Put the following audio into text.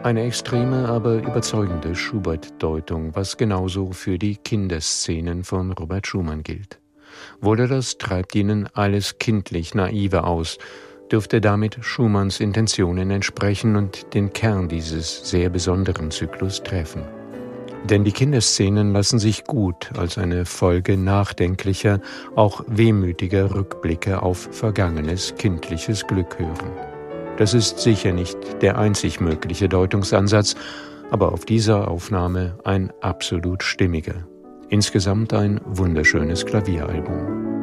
Eine extreme, aber überzeugende Schubert-Deutung, was genauso für die Kinderszenen von Robert Schumann gilt. Wohlers treibt ihnen alles kindlich Naive aus, dürfte damit Schumanns Intentionen entsprechen und den Kern dieses sehr besonderen Zyklus treffen. Denn die Kinderszenen lassen sich gut als eine Folge nachdenklicher, auch wehmütiger Rückblicke auf vergangenes kindliches Glück hören. Das ist sicher nicht der einzig mögliche Deutungsansatz, aber auf dieser Aufnahme ein absolut stimmiger. Insgesamt ein wunderschönes Klavieralbum.